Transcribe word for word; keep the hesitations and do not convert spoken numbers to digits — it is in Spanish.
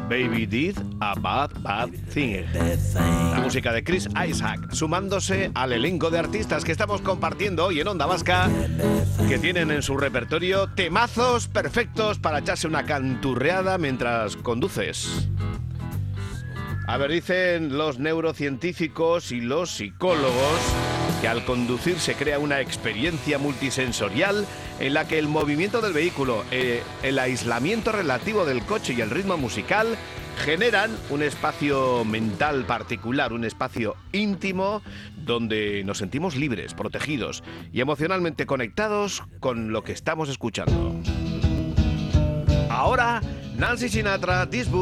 Baby Did a Bad Bad Thing. La música de Chris Isaak, sumándose al elenco de artistas que estamos compartiendo hoy en Onda Vasca, que tienen en su repertorio temazos perfectos para echarse una canturreada mientras conduces. A ver, dicen los neurocientíficos y los psicólogos que al conducir se crea una experiencia multisensorial en la que el movimiento del vehículo, eh, el aislamiento relativo del coche y el ritmo musical generan un espacio mental particular, un espacio íntimo donde nos sentimos libres, protegidos y emocionalmente conectados con lo que estamos escuchando. Ahora, Nancy Sinatra, This Book.